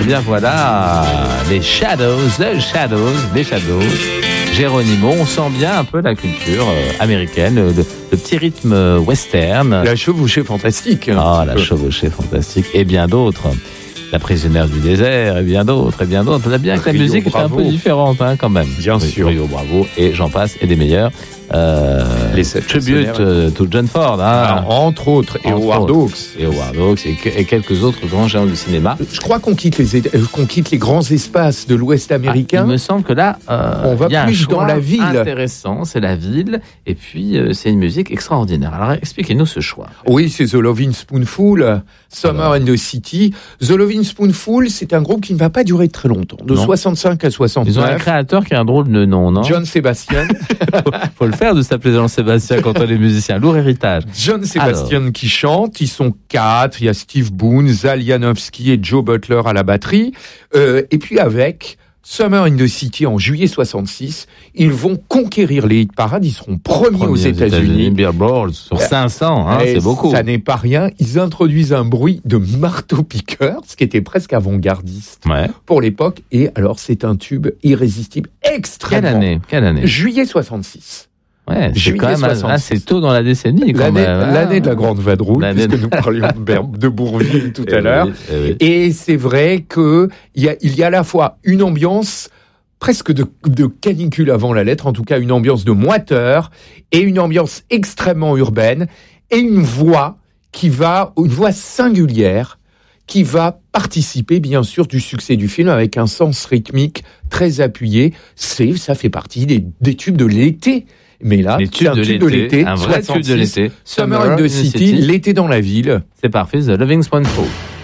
bien voilà, les Shadows, les Shadows. Geronimo, on sent bien un peu la culture américaine, le petit rythme western. La chevauchée fantastique. Ah, la chevauchée fantastique, et bien d'autres. La prisonnière du désert, et bien d'autres, et bien d'autres. On a bien que la musique est un peu différente, hein, quand même. Bien sûr. Rio Bravo, et j'en passe, et des meilleurs. Les 7 tribute to John Ford, hein. Alors, entre autres, et Howard Hawks. Et Howard Hawks, et quelques autres grands géants du cinéma. Je crois qu'on quitte les grands espaces de l'Ouest américain. Il me semble que là, on va plus dans la ville. Intéressant, c'est la ville, et puis c'est une musique extraordinaire. Alors expliquez-nous ce choix. Oui, c'est The Lovin' Spoonful, Summer in the City. The Lovin' Spoonful, c'est un groupe qui ne va pas durer très longtemps, de 65 à 69. Ils ont un créateur qui a un drôle de nom, non? John Sebastian. Faut le faire de s'appeler Jean-Sébastien quand on est musicien. Lourd héritage. John Sebastian qui chante. Ils sont 4. Il y a Steve Boone, Zal Janowski et Joe Butler à la batterie. Et puis avec Summer in the City en juillet 66, ils vont conquérir les hit parades. Ils seront premiers aux États-Unis. Billboard sur 500, hein, c'est beaucoup. Ça n'est pas rien. Ils introduisent un bruit de marteau-piqueur, ce qui était presque avant-gardiste pour l'époque. Et alors, c'est un tube irrésistible, extrêmement. Quelle année? Juillet 66. Ouais, c'est quand même assez tôt dans la décénie. L'année de la Grande Vadrouille, puisque nous parlions de Bourvil tout à l'heure. Oui. Et c'est vrai qu'il y a à la fois une ambiance presque de canicule avant la lettre, en tout cas une ambiance de moiteur, et une ambiance extrêmement urbaine, et une voix singulière, qui va participer bien sûr du succès du film avec un sens rythmique très appuyé. Ça fait partie des tubes de l'été. Mais là, c'est un tube de l'été, un vrai tube de l'été. Summer in the City, l'été dans la ville. C'est parfait, The Lovin' Spoonful.